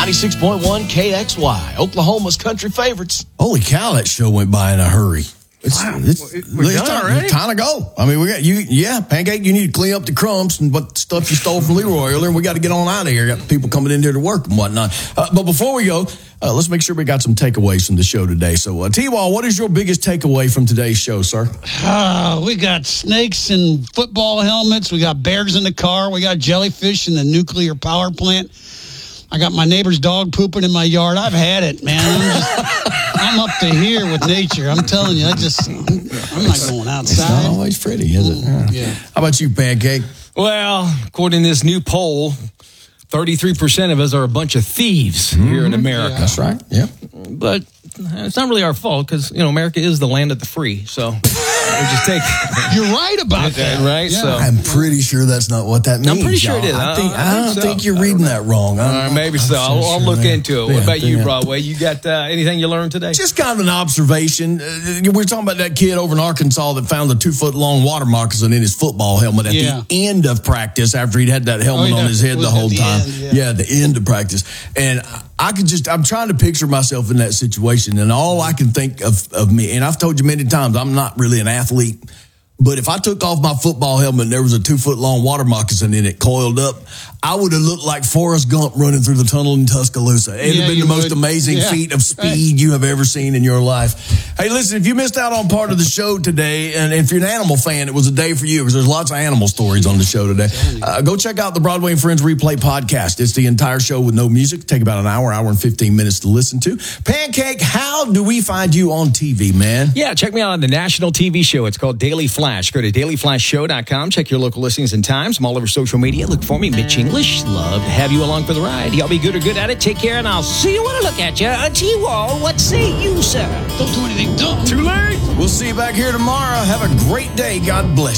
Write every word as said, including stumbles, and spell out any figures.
ninety-six point one K X Y, Oklahoma's country favorites. Holy cow, that show went by in a hurry. It's, wow. it's, We're it's done time, already? Time to go. I mean, we got you. Yeah, Pancake, you need to clean up the crumbs and what stuff you stole from Leroy earlier. And we got to get on out of here. Got people coming in here to work and whatnot. Uh, but before we go, uh, let's make sure we got some takeaways from the show today. So, uh, T-Wall, what is your biggest takeaway from today's show, sir? Uh, we got snakes in football helmets. We got bears in the car. We got jellyfish in the nuclear power plant. I got my neighbor's dog pooping in my yard. I've had it, man. I'm, just, I'm up to here with nature. I'm telling you, I just, I'm, I'm not going outside. It's not always pretty, is it? Yeah. Yeah. How about you, Pancake? Well, according to this new poll, thirty-three percent of us are a bunch of thieves mm-hmm. here in America. Yeah. That's right. Yeah. But it's not really our fault because, you know, America is the land of the free. So we just take You're right about that. Right? Yeah. So I'm pretty sure that's not what that means. I'm pretty sure y'all. it is. I, I think, don't I don't think so. think you're reading that wrong. Uh, maybe I'm so. so I'll, I'll sure look that. into it. What Yeah, about you, yeah. Broadway? You got uh, anything you learned today? Just kind of an observation. Uh, we were talking about that kid over in Arkansas that found a two-foot-long water moccasin in his football helmet at Yeah. the end of practice after he'd had that helmet Oh, yeah. on his head It the was whole at the time. end, yeah. yeah, the end of practice. And I could just, I'm trying to picture myself in that situation, and all I can think of, of me, and I've told you many times, I'm not really an athlete, but if I took off my football helmet and there was a two-foot-long water moccasin in it coiled up, I would have looked like Forrest Gump running through the tunnel in Tuscaloosa. It would Yeah, have been you the most would. amazing Yeah. feat of speed you have ever seen in your life. Hey, listen, if you missed out on part of the show today, and if you're an animal fan, it was a day for you because there's lots of animal stories on the show today. Uh, go check out the Broadway and Friends Replay podcast. It's the entire show with no music. Take about an hour, hour and fifteen minutes to listen to. Pancake, how do we find you on T V, man? Yeah, check me out on the national T V show. It's called Daily Flash. Go to daily flash show dot com. Check your local listings and times. I'm all over social media. Look for me, Mitch English. Love to have you along for the ride. Y'all be good or good at it. Take care, and I'll see you when I look at you. Uh, T-Wall, what say you, sir? Don't do anything dumb. Too late. We'll see you back here tomorrow. Have a great day. God bless you.